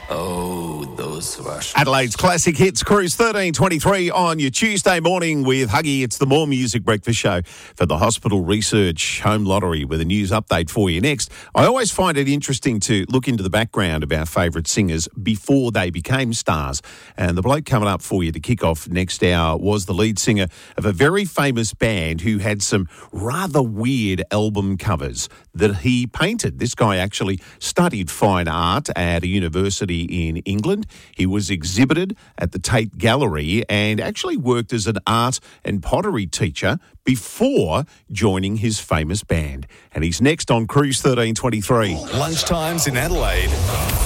Oh, those Russians. Adelaide's classic hits, Cruise 1323 on your Tuesday morning with Huggy. It's the More Music Breakfast Show for the Hospital Research Home Lottery with a news update for you next. I always find it interesting to look into the background of our favourite singers before they became stars. And the bloke coming up for you to kick off next hour was the lead singer of a very famous band who had some rather weird album covers that he painted. This guy actually studied fine art at a university in England. He was exhibited at the Tate Gallery and actually worked as an art and pottery teacher before joining his famous band. And he's next on Cruise 1323. Lunchtimes in Adelaide.